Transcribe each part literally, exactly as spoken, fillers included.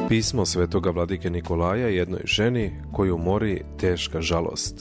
Pismo svetoga vladike Nikolaja jednoj ženi koju mori teška žalost.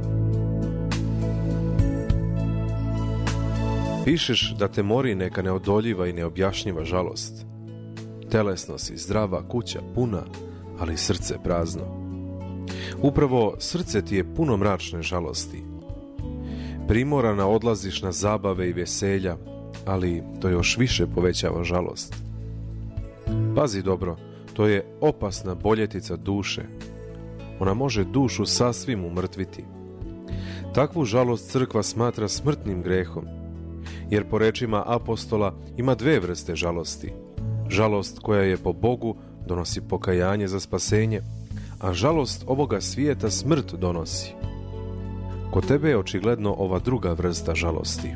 Pišeš da te mori neka neodoljiva i neobjašnjiva žalost. Telesno si zdrava, kuća puna, ali srce prazno. Upravo srce ti je puno mračne žalosti. Primorana odlaziš na zabave i veselja, ali to još više povećava žalost. Pazi dobro, to je opasna boljetica duše. Ona može dušu sasvim umrtviti. Takvu žalost crkva smatra smrtnim grehom, jer po rečima apostola ima dve vrste žalosti. Žalost koja je po Bogu donosi pokajanje za spasenje, a žalost ovoga svijeta smrt donosi. Kod tebe je očigledno ova druga vrsta žalosti.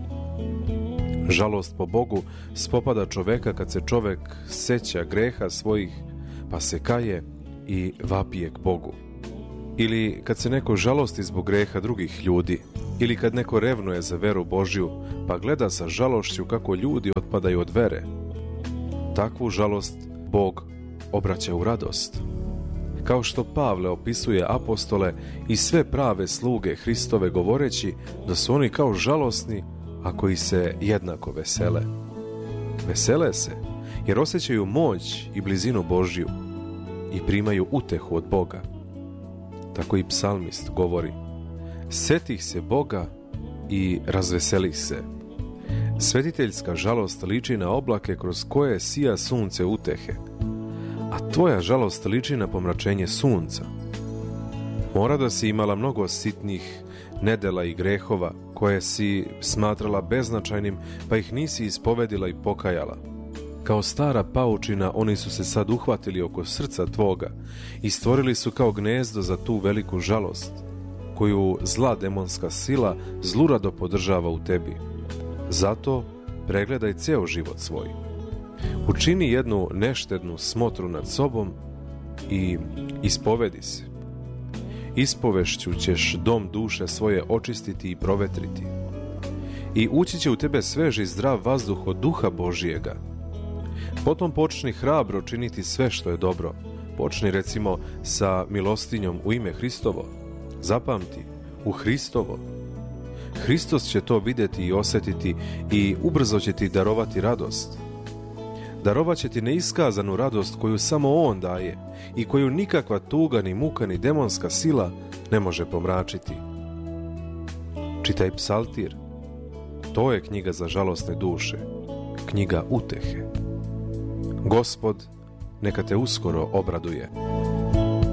Žalost po Bogu spopada čoveka kad se čovek seća greha svojih, pa se kaje i vapije k Bogu. Ili kad se neko žalosti zbog greha drugih ljudi, ili kad neko revnuje za veru Božju, pa gleda sa žalošću kako ljudi otpadaju od vere. Takvu žalost Bog obraća u radost. Kao što Pavle opisuje apostole i sve prave sluge Hristove govoreći da su oni kao žalosni, a koji se jednako vesele. Vesele se jer osjećaju moć i blizinu Božju i primaju utehu od Boga. Tako i psalmist govori: setih se Boga i razveselih se. Svetiteljska žalost liči na oblake kroz koje sija sunce utehe, a tvoja žalost liči na pomračenje sunca. Mora da si imala mnogo sitnih nedela i grehova koje si smatrala beznačajnim, pa ih nisi ispovedila i pokajala. Kao stara paučina oni su se sad uhvatili oko srca tvoga i stvorili su kao gnezdo za tu veliku žalost, koju zla demonska sila zlurado podržava u tebi. Zato pregledaj ceo život svoj. Učini jednu neštednu smotru nad sobom i ispovedi se. Ispovešću ćeš dom duše svoje očistiti i provetriti. I ući će u tebe svež i zdrav vazduh od duha Božijega. Potom počni hrabro činiti sve što je dobro. Počni recimo sa milostinjom u ime Hristovo. Zapamti, u Hristovo. Hristos će to vidjeti i osjetiti i ubrzo će ti darovati radost. Darovat će ti neiskazanu radost koju samo On daje i koju nikakva tuga, ni muka, ni demonska sila ne može pomračiti. Čitaj psaltir. To je knjiga za žalosne duše, knjiga utehe. Gospod neka te uskoro obraduje.